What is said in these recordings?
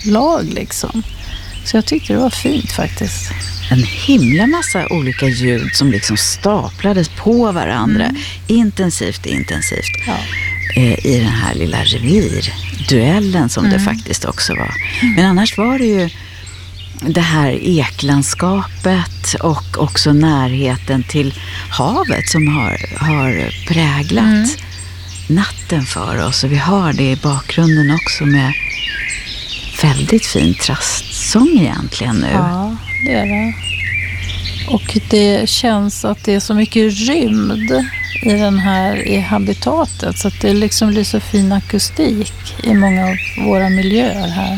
lag liksom. Så jag tyckte det var fint faktiskt. En himla massa olika ljud som liksom staplades på varandra. Intensivt. Ja. I den här lilla revirduellen som det faktiskt också var. Men annars var det ju det här eklandskapet och också närheten till havet som har präglat natten för oss. Och vi har det i bakgrunden också med väldigt fin trastsång egentligen nu. Ja, det är det. Och det känns att det är så mycket rymd i habitatet, så att det liksom blir så fin akustik i många av våra miljöer här.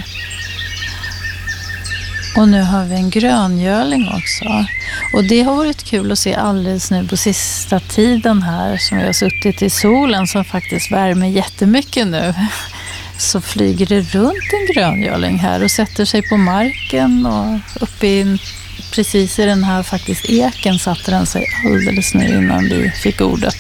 Och nu har vi en gröngöling också. Och det har varit kul att se alldeles nu på sista tiden här, som vi har suttit i solen som faktiskt värmer jättemycket nu. Så flyger det runt en gröngöling här och sätter sig på marken, och precis i den här faktiskt eken satte den sig alldeles nu innan vi fick ordet.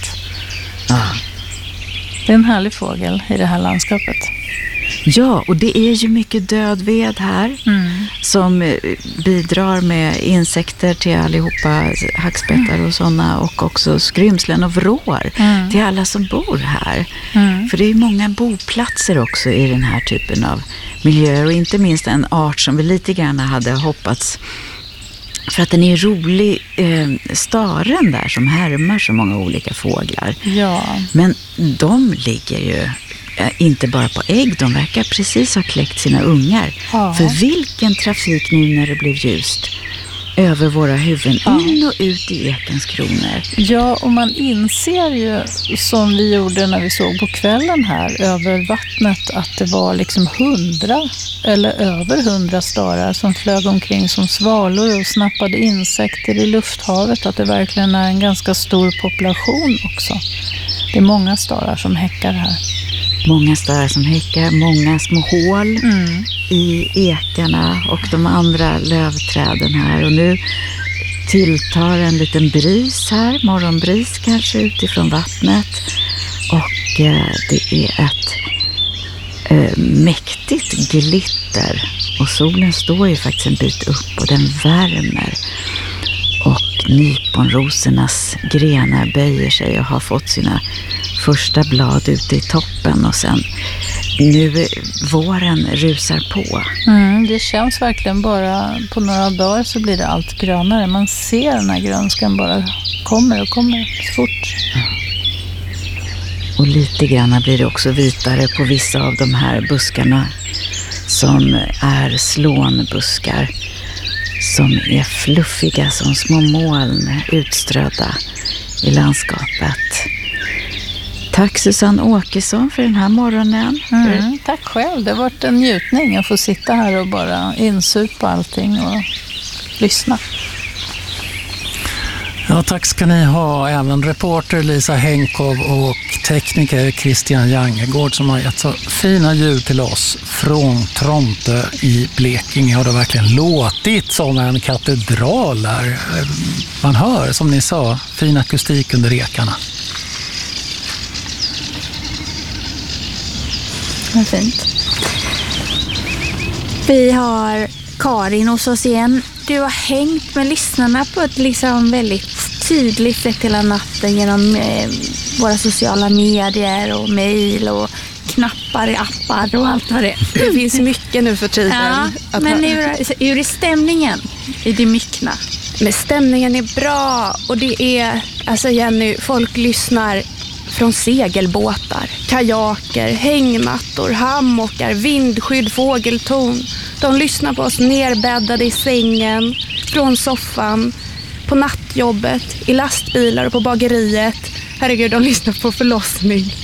Det är en härlig fågel i det här landskapet. Ja, och det är ju mycket död ved här som bidrar med insekter till allihopa, hackspettar och sådana, och också skrymslen och vrår till alla som bor här. För det är många boplatser också i den här typen av miljöer, och inte minst en art som vi lite grann hade hoppats, för att den är rolig, staren där som härmar så många olika fåglar. Ja. Men de ligger ju inte bara på ägg, de verkar precis ha kläckt sina ungar. Ja. För vilken trafik nu när det blev ljust över våra huvuden, in och ut i ekens kronor. Ja, och man inser ju, som vi gjorde när vi såg på kvällen här över vattnet, att det var liksom 100 eller över 100 starar som flög omkring som svalor och snappade insekter i lufthavet, att det verkligen är en ganska stor population också. Det är många starar som häckar här. Många starar som häckar, många små hål i ekarna och de andra lövträden här. Och nu tilltar en liten bris här, morgonbris kanske utifrån vattnet. Och det är ett mäktigt glitter. Och solen står ju faktiskt en bit upp och den värmer. Och nyponrosornas grenar böjer sig och har fått sina första blad ute i toppen, och sen nu våren rusar på. Det känns verkligen, bara på några dagar så blir det allt grönare. Man ser den här grönskan bara kommer och kommer så fort. Och lite grann blir det också vitare på vissa av de här buskarna som är slånbuskar, som är fluffiga som små moln utströdda i landskapet. Tack Susanne Åkesson för den här morgonen. Tack själv, det har varit en njutning att få sitta här och bara insupa allting och lyssna. Ja, tack ska ni ha, även reporter Lisa Henkov och tekniker Christian Jangegård som har gett så fina ljud till oss från Tromsø i Blekinge. Och det har verkligen låtit som en katedral där. Man hör, som ni sa, fin akustik under ekarna. Vad fint. Vi har Karin hos oss igen. Du har hängt med lyssnarna på ett liksom väldigt tydligt sätt hela natten genom våra sociala medier och mejl och knappar i appar och allt vad det är. Det finns mycket nu för tiden. Ja, men hur är stämningen i det myckna? Men stämningen är bra, och det är, alltså Jenny, folk lyssnar från segelbåtar, kajaker, hängmattor, hammockar, vindskydd, fågeltorn. De lyssnar på oss nerbäddade i sängen, från soffan, på nattjobbet, i lastbilar och på bageriet. Herregud, de lyssnar på förlossning.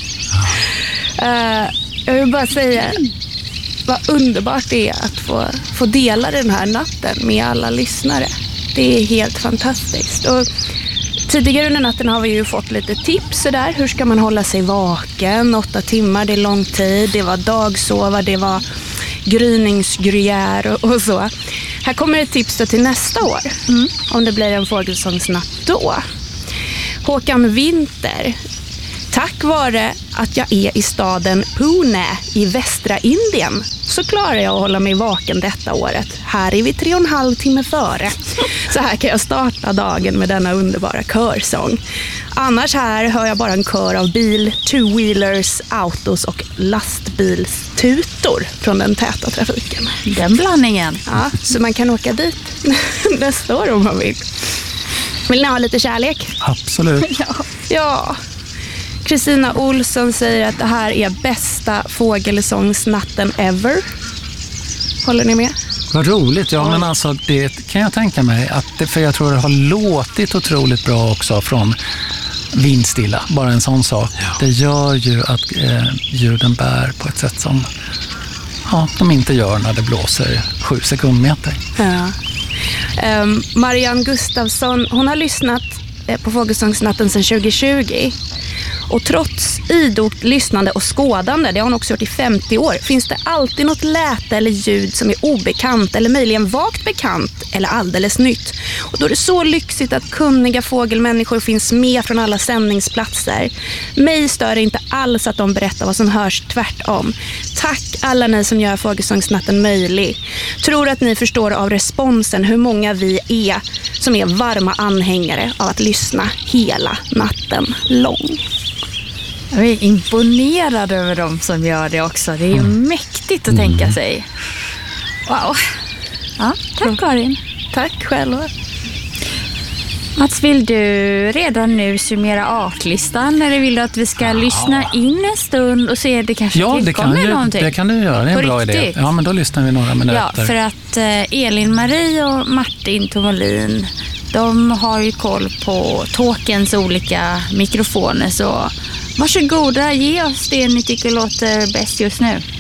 Jag vill bara säga vad underbart det är att få dela den här natten med alla lyssnare. Det är helt fantastiskt. Och tidigare under natten har vi ju fått lite tips där. Hur ska man hålla sig vaken? 8 timmar, det är lång tid. Det var dagsova, det var gryningsgruyère och så. Här kommer ett tips då till nästa år. Om det blir en fågelsångsnatt då. Håkan Winter. Tack vare att jag är i staden Pune i västra Indien så så klarar jag att hålla mig vaken detta året. Här är vi 3,5 timmar före. Så här kan jag starta dagen med denna underbara körsång. Annars här hör jag bara en kör av bil, two-wheelers, autos och lastbilstutor från den täta trafiken. Den blandningen. Ja, så man kan åka dit nästa år om man vill. Vill ni ha lite kärlek? Absolut. Ja. Kristina Olsson säger att det här är bästa fågelsångsnatten ever. Håller ni med? Vad roligt, ja, men alltså det kan jag tänka mig. För jag tror det har låtit otroligt bra också från vindstilla, bara en sån sak. Ja. Det gör ju att ljuden bär på ett sätt som de inte gör när det blåser 7 sekundmeter. Ja. Marianne Gustafsson, hon har lyssnat på Fågelsångsnatten sedan 2020. Och trots idogt lyssnande och skådande, det har hon också gjort i 50 år, finns det alltid något läte eller ljud som är obekant eller möjligen vagt bekant eller alldeles nytt. Och då är det så lyxigt att kunniga fågelmänniskor finns med från alla sändningsplatser. Mig stör det inte alls att de berättar vad som hörs, tvärtom. Tack alla ni som gör Fågelsångsnatten möjlig. Tror att ni förstår av responsen hur många vi är som är varma anhängare av att lyssna hela natten lång. Jag är imponerad över dem som gör det också. Det är mäktigt att tänka sig. Wow. Ja, tack Karin. Tack själva. Mats, vill du redan nu summera artlistan eller vill du att vi ska lyssna in en stund och se det kanske tillkommer någonting? Det kan du göra, det är en bra idé. Ja, men då lyssnar vi några minuter. Ja, för att Elin-Marie och Martin Tomolin, de har ju koll på Talkens olika mikrofoner, så varsågoda, ge oss det ni tycker låter bäst just nu.